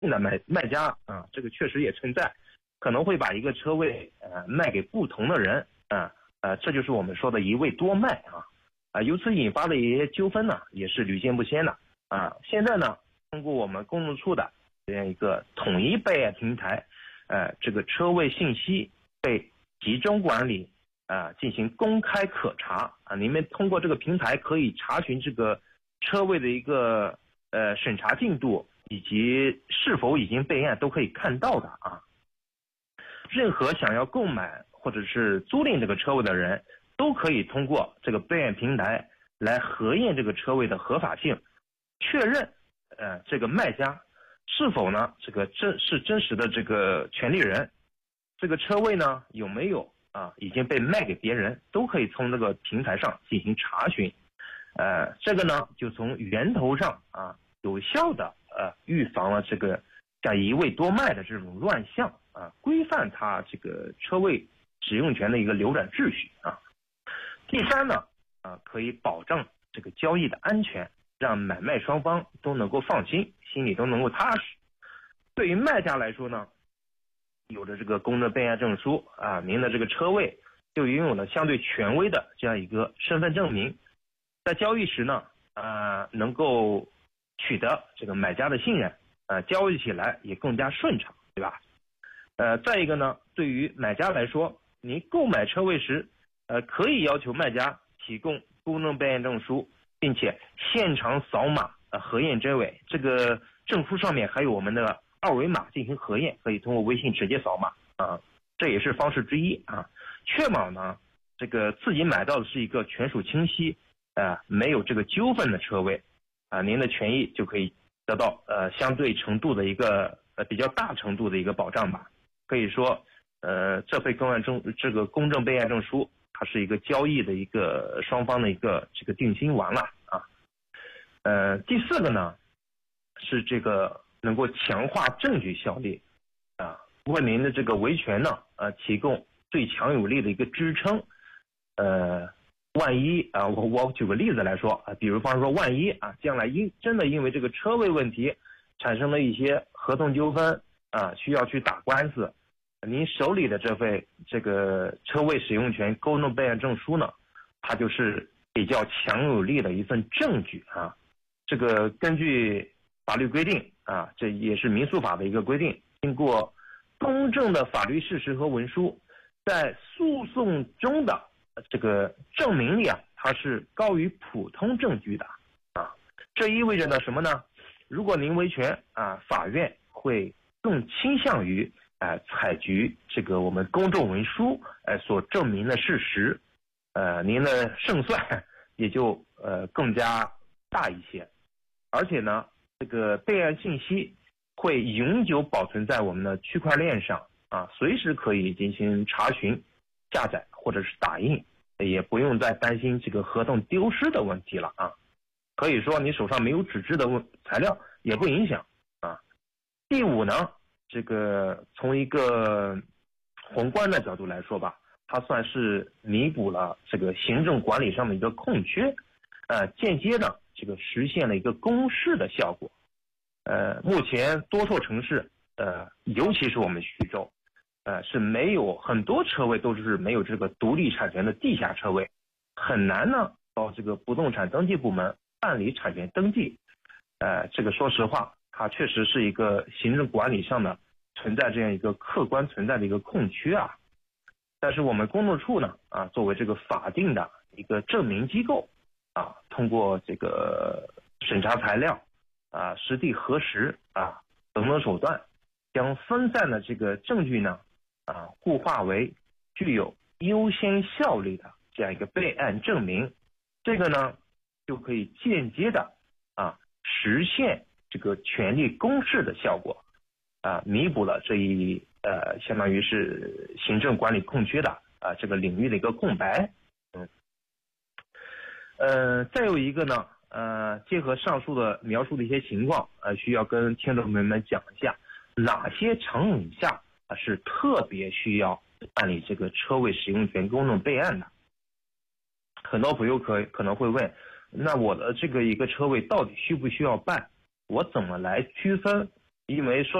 的卖家啊，这个确实也存在，可能会把一个车位卖给不同的人这就是我们说的一位多卖由此引发的一些纠纷呢，也是屡见不鲜的现在呢，通过我们公路处的这样一个统一备案平台，这个车位信息被集中管理进行公开可查你们通过这个平台可以查询这个车位的一个审查进度以及是否已经备案都可以看到的任何想要购买或者是租赁这个车位的人都可以通过这个备案平台来核验这个车位的合法性，确认这个卖家是否呢这个是真实的这个权利人，这个车位呢有没有已经被卖给别人，都可以从这个平台上进行查询这个呢就从源头上有效的预防了这个像一位多卖的这种乱象规范它这个车位使用权的一个流转秩序第三呢可以保障这个交易的安全，让买卖双方都能够放心，心里都能够踏实。对于卖家来说呢，有着这个公证备案证书您的这个车位就拥有了相对权威的这样一个身份证明，在交易时呢能够取得这个买家的信任交易起来也更加顺畅，对吧再一个呢，对于买家来说，您购买车位时可以要求卖家提供公证备案证书，并且现场扫码核验真伪，这个证书上面还有我们的二维码进行核验，可以通过微信直接扫码这也是方式之一确保呢这个自己买到的是一个权属清晰没有这个纠纷的车位您的权益就可以得到相对程度的一个比较大程度的一个保障吧。可以说这份这个公证备案证书它是一个交易的一个双方的一个这个定心丸了第四个呢是这个能够强化证据效力为您的这个维权呢提供最强有力的一个支撑万一我举个例子来说比如方说万一将来真的因为这个车位问题产生了一些合同纠纷需要去打官司，您手里的这个车位使用权公证备案证书呢，它就是比较强有力的一份证据这个根据法律规定这也是民诉法的一个规定，经过公正的法律事实和文书，在诉讼中的这个证明力它是高于普通证据的这意味着呢什么呢？如果您维权法院会更倾向于采集这个我们公证文书所证明的事实您的胜算也就更加大一些，而且呢这个备案信息会永久保存在我们的区块链上随时可以进行查询下载或者是打印，也不用再担心这个合同丢失的问题了可以说你手上没有纸质的材料也不影响第五呢，这个从一个宏观的角度来说吧，它算是弥补了这个行政管理上的一个空缺间接的这个实现了一个公示的效果目前多数城市尤其是我们徐州是没有很多车位都是没有这个独立产权的地下车位，很难呢到这个不动产登记部门办理产权登记这个说实话它确实是一个行政管理上的存在这样一个客观存在的一个空缺但是我们公证处呢作为这个法定的一个证明机构通过这个审查材料实地核实等等手段，将分散的这个证据呢互化为具有优先效力的这样一个备案证明，这个呢就可以间接的实现这个权利公示的效果弥补了这一相当于是行政管理空缺的这个领域的一个空白再有一个呢结合上述的描述的一些情况需要跟听众朋友们讲一下哪些场景下是特别需要办理这个车位使用权公证备案的。很多朋友可能会问，那我的这个一个车位到底需不需要办？我怎么来区分因为说